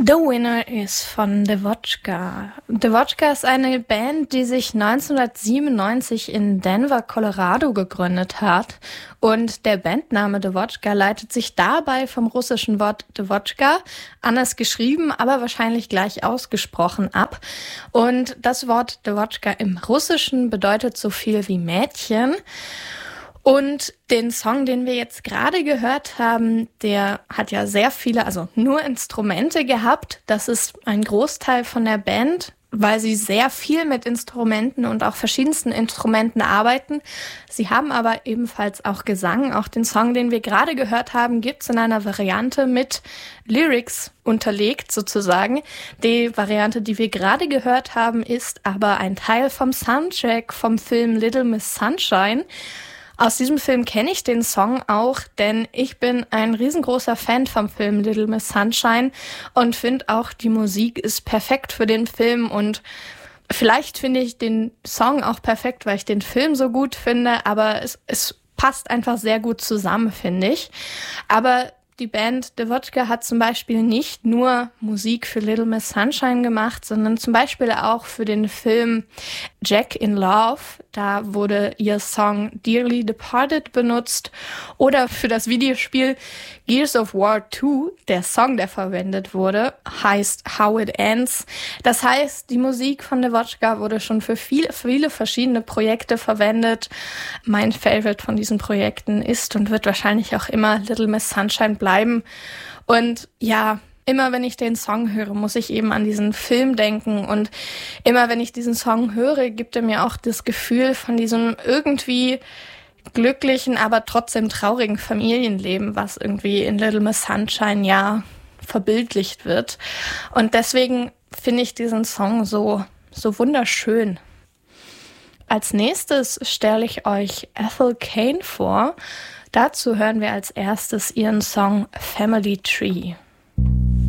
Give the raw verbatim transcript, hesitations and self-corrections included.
The Winner ist von Devotchka. Devotchka ist eine Band, die sich neunzehnhundertsiebenundneunzig in Denver, Colorado gegründet hat. Und der Bandname Devotchka leitet sich dabei vom russischen Wort Devotchka, anders geschrieben, aber wahrscheinlich gleich ausgesprochen, ab. Und das Wort Devotchka im Russischen bedeutet so viel wie Mädchen. Und den Song, den wir jetzt gerade gehört haben, der hat ja sehr viele, also nur Instrumente gehabt. Das ist ein Großteil von der Band, weil sie sehr viel mit Instrumenten und auch verschiedensten Instrumenten arbeiten. Sie haben aber ebenfalls auch Gesang. Auch den Song, den wir gerade gehört haben, gibt's in einer Variante mit Lyrics unterlegt sozusagen. Die Variante, die wir gerade gehört haben, ist aber ein Teil vom Soundtrack vom Film Little Miss Sunshine. Aus diesem Film kenne ich den Song auch, denn ich bin ein riesengroßer Fan vom Film Little Miss Sunshine und finde auch, die Musik ist perfekt für den Film und vielleicht finde ich den Song auch perfekt, weil ich den Film so gut finde, aber es, es passt einfach sehr gut zusammen, finde ich. Aber die Band Devotchka hat zum Beispiel nicht nur Musik für Little Miss Sunshine gemacht, sondern zum Beispiel auch für den Film Jack in Love. Da wurde ihr Song Dearly Departed benutzt. Oder für das Videospiel Gears of War zwei, der Song, der verwendet wurde, heißt How It Ends. Das heißt, die Musik von Devotchka wurde schon für viele, viele verschiedene Projekte verwendet. Mein Favorite von diesen Projekten ist und wird wahrscheinlich auch immer Little Miss Sunshine bleiben. Und ja, immer wenn ich den Song höre, muss ich eben an diesen Film denken. Und immer wenn ich diesen Song höre, gibt er mir auch das Gefühl von diesem irgendwie glücklichen, aber trotzdem traurigen Familienleben, was irgendwie in Little Miss Sunshine ja verbildlicht wird. Und deswegen finde ich diesen Song so, so wunderschön. Als nächstes stelle ich euch Ethel Cain vor. Dazu hören wir als erstes ihren Song Family Tree.